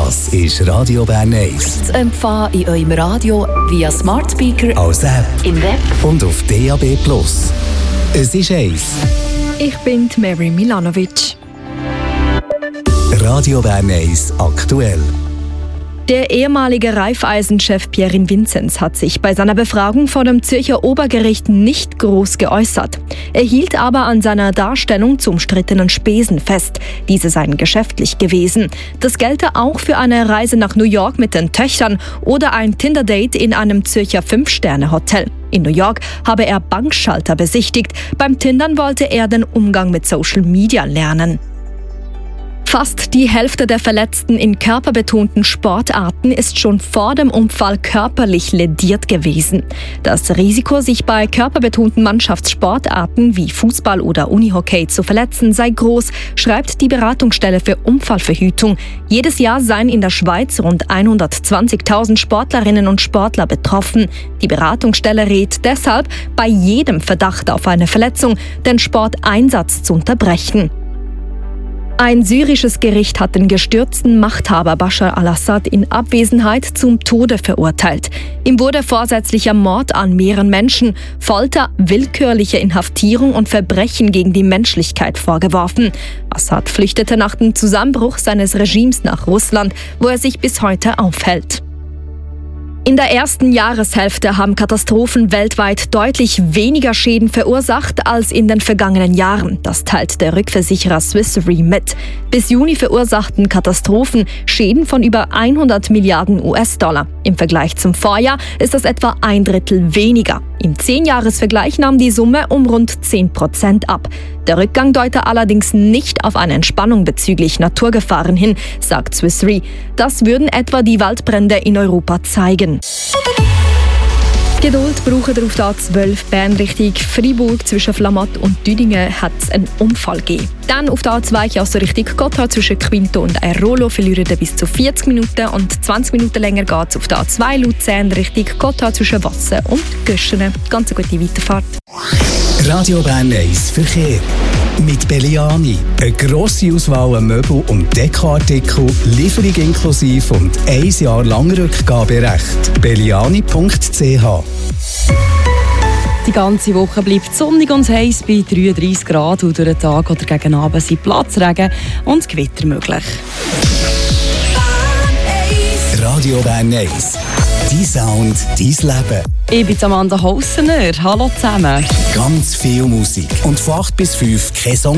Das ist Radio Bern 1. Zu empfangen in eurem Radio via Smart Speaker, als App im Web und auf DAB+. Es ist 1. Ich bin Mary Milanovic. Radio Bern 1 aktuell. Der ehemalige Raiffeisen-Chef Pierin Vinzenz hat sich bei seiner Befragung vor dem Zürcher Obergericht nicht groß geäußert. Er hielt aber an seiner Darstellung zu umstrittenen Spesen fest. Diese seien geschäftlich gewesen. Das gelte auch für eine Reise nach New York mit den Töchtern oder ein Tinder-Date in einem Zürcher 5-Sterne-Hotel. In New York habe er Bankschalter besichtigt. Beim Tindern wollte er den Umgang mit Social Media lernen. Fast die Hälfte der Verletzten in körperbetonten Sportarten ist schon vor dem Unfall körperlich lediert gewesen. Das Risiko, sich bei körperbetonten Mannschaftssportarten wie Fußball oder Unihockey zu verletzen, sei groß, schreibt die Beratungsstelle für Unfallverhütung. Jedes Jahr seien in der Schweiz rund 120.000 Sportlerinnen und Sportler betroffen. Die Beratungsstelle rät deshalb, bei jedem Verdacht auf eine Verletzung den Sporteinsatz zu unterbrechen. Ein syrisches Gericht hat den gestürzten Machthaber Bashar al-Assad in Abwesenheit zum Tode verurteilt. Ihm wurde vorsätzlicher Mord an mehreren Menschen, Folter, willkürliche Inhaftierung und Verbrechen gegen die Menschlichkeit vorgeworfen. Assad flüchtete nach dem Zusammenbruch seines Regimes nach Russland, wo er sich bis heute aufhält. In der ersten Jahreshälfte haben Katastrophen weltweit deutlich weniger Schäden verursacht als in den vergangenen Jahren. Das teilt der Rückversicherer Swiss Re mit. Bis Juni verursachten Katastrophen Schäden von über 100 Milliarden US-Dollar. Im Vergleich zum Vorjahr ist das etwa 1/3 weniger. Im 10-Jahres-Vergleich nahm die Summe um rund 10% ab. Der Rückgang deute allerdings nicht auf eine Entspannung bezüglich Naturgefahren hin, sagt Swiss Re. Das würden etwa die Waldbrände in Europa zeigen. Geduld braucht ihr auf der A12 Bern Richtung Freiburg. Zwischen Flamatt und Düdingen hat es einen Unfall gegeben. Dann auf der A2 also Richtung Gotthard zwischen Quinto und Airolo verlieren bis zu 40 Minuten und 20 Minuten länger geht es auf der A2 Luzern Richtung Gotthard zwischen Wassen und Göschenen. Ganz eine gute Weiterfahrt. Radio Bern 1 Verkehr. Mit Belliani. Eine grosse Auswahl an Möbel- und Dekoartikel, Lieferung inklusive und 1 Jahr lang Rückgaberecht. belliani.ch. Die ganze Woche bleibt sonnig und heiß bei 33 Grad und durch den Tag oder gegen Abend sind Platzregen und Gewitter möglich. Radio Bern 1. Dein Sound, dein Leben. Ich bin Amanda Haussener. Hallo zusammen. Ganz viel Musik. Und von 8 bis 5 kein Song.